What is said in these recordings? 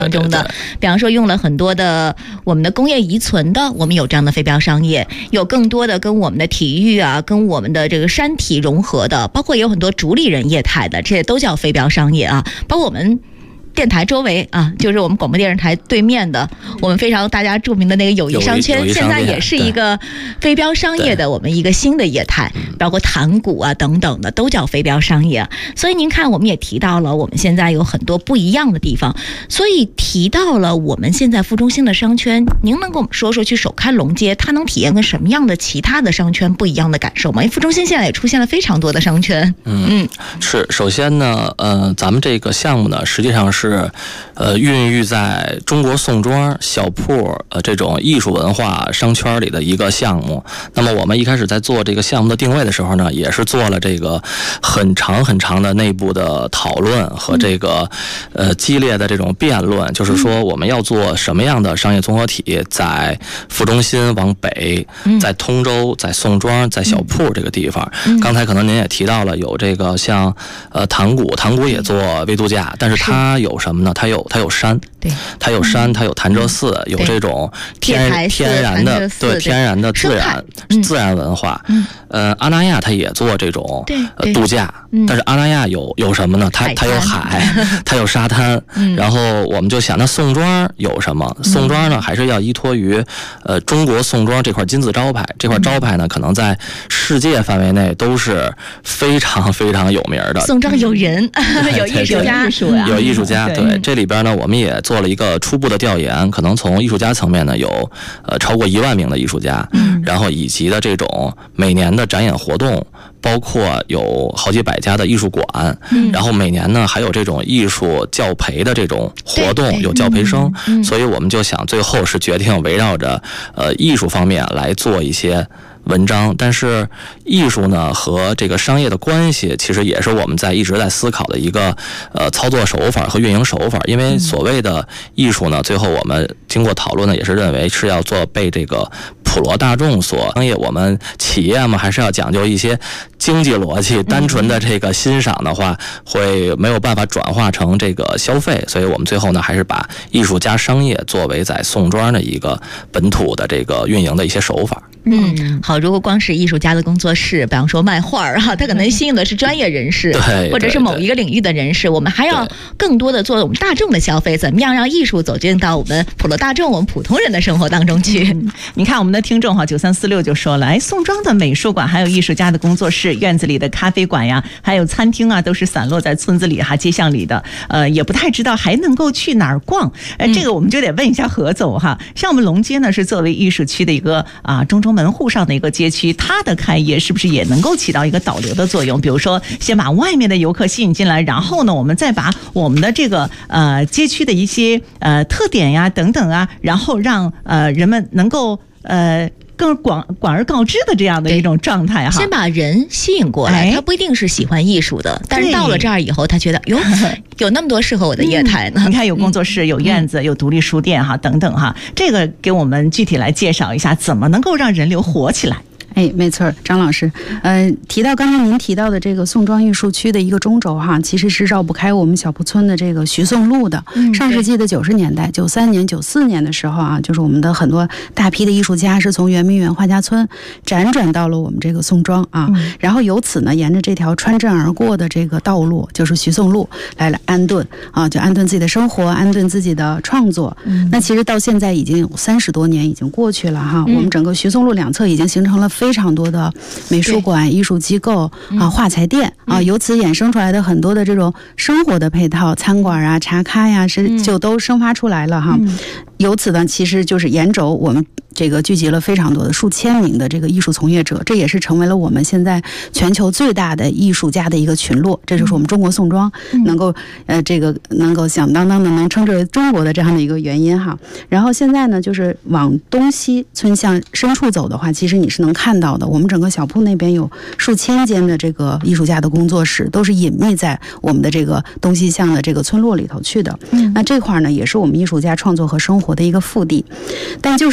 当中的，比方说用了很多的我们的工业遗存的，我们有这样的非标商业，有更多的跟我们的体育啊，跟我们的这个山体融合的，包括有很多主理人业态的，这些都叫非标商业啊。包括我们电台周围啊，就是我们广播电视台对面的，我们非常大家著名的那个友谊商圈，现在也是一个非标商业的我们一个新的业态，包括谈股啊等等的都叫非标商业。所以您看，我们也提到了我们现在有很多不一样的地方，所以提到了我们现在副中心的商圈，您能跟我们说说去首开龙街，它能体验跟什么样的其他的商圈不一样的感受吗？因为副中心现在也出现了非常多的商圈。 是，首先呢，咱们这个项目呢，实际上是孕育在中国宋庄小铺这种艺术文化商圈里的一个项目。那么我们一开始在做这个项目的定位的时候呢，也是做了这个很长的内部的讨论和这个激烈的这种辩论，就是说我们要做什么样的商业综合体，在副中心往北，在通州，在宋庄，在小铺这个地方。刚才可能您也提到了有这个像塘沽也做微度假，但是它有什么呢？它有山，对，它有山，它有潭柘寺，有这种天然的自然文化。阿那亚它也做这种度假，但是阿那亚有什么呢？它有海，它有沙滩。然后我们就想，那宋庄有什么？宋庄呢，还是要依托于中国宋庄这块金字招牌。这块招牌呢，可能在世界范围内都是非常非常有名的。 宋庄有人，有艺术家， 有艺术家。对，这里边呢，我们也做了一个初步的调研，可能从艺术家层面呢，有超过1万名的艺术家，然后以及的这种每年的展演活动，包括有好几百家的艺术馆，然后每年呢还有这种艺术教培的这种活动，有教培生，所以我们就想最后是决定围绕着艺术方面来做一些文章。但是艺术呢和这个商业的关系，其实也是我们一直在思考的一个操作手法和运营手法。因为所谓的艺术呢，最后我们经过讨论呢，也是认为是要被这个普罗大众所商业，我们企业嘛还是要讲究一些经济逻辑，单纯的这个欣赏的话，会没有办法转化成这个消费。所以我们最后呢，还是把艺术加商业作为在宋庄的一个本土的这个运营的一些手法。 好，如果光是艺术家的工作室，比方说卖画哈，他可能吸引的是专业人士，或者是某一个领域的人士。我们还要更多的做我们大众的消费，怎么样让艺术走进到我们普罗大众、我们普通人的生活当中去？ 你看我们的听众哈，9346就说了，宋庄的美术馆还有艺术家的工作室，院子里的咖啡馆呀，还有餐厅啊，都是散落在村子里哈、街巷里的。也不太知道还能够去哪儿逛。这个我们就得问一下何总哈。像我们龙街呢，是作为艺术区的一个中州门户上的一个街区，它的开业是不是也能够起到一个导流的作用？比如说，先把外面的游客吸引进来，然后呢，我们再把我们的这个街区的一些特点呀等等啊，然后让人们能够更广而告之的这样的一种状态哈。 先把人吸引过来，他不一定是喜欢艺术的，但是到了这儿以后，他觉得有那么多适合我的业态呢。 你看，有工作室，有院子，有独立书店哈等等哈，这个给我们具体来介绍一下，怎么能够让人流活起来？ 没错，张老师，提到刚才您提到的这个宋庄艺术区的一个中轴哈，其实是绕不开我们小铺村的这个徐宋路的。上世纪的90年代，93年、94年的时候啊，就是我们的很多大批的艺术家是从圆明园画家村辗转到了我们这个宋庄啊，然后由此呢，沿着这条穿镇而过的这个道路，就是徐宋路来安顿啊，就安顿自己的生活，安顿自己的创作。那其实到现在已经有30多年已经过去了哈，我们整个徐宋路两侧已经形成了非常多的美术馆、艺术机构啊、画材店啊，由此衍生出来的很多的这种生活的配套，餐馆啊、茶咖呀，就都生发出来了哈。由此呢，其实就是沿轴我们这个聚集了非常多的数千名的这个艺术从业者，这也是成为了我们现在全球最大的艺术家的一个群落。这就是我们中国宋庄能够这个能够响当当的能称之为中国的这样的一个原因哈。然后现在呢，就是往东西村巷深处走的话，其实你是能看到的，我们整个小铺那边有数千间的这个艺术家的工作室，都是隐秘在我们的这个东西巷的这个村落里头去的。那这块呢，也是我们艺术家创作和生活的一个腹地。但就是这样的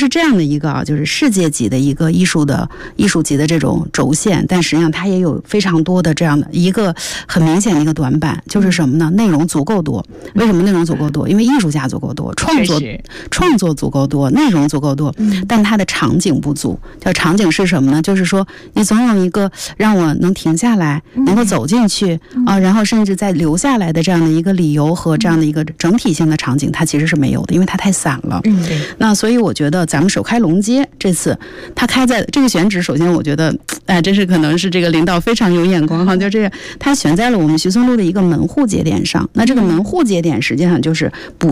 一个就是世界级的一个艺术级的这种轴线，但实际上它也有非常多的这样的一个很明显的一个短板，就是什么呢？内容足够多。为什么内容足够多？因为艺术家足够多，创作足够多，内容足够多，但它的场景不足。叫场景是什么呢？就是说你总有一个让我能停下来，能够走进去啊，然后甚至再留下来的这样的一个理由和这样的一个整体性的场景，它其实是没有的，因为它太散了。 对。 那所以我觉得咱们首开龙街这次它开在这个选址，首先我觉得真是可能是这个领导非常有眼光哈，就这个它选在了我们徐松路的一个门户节点上。那这个门户节点实际上就是补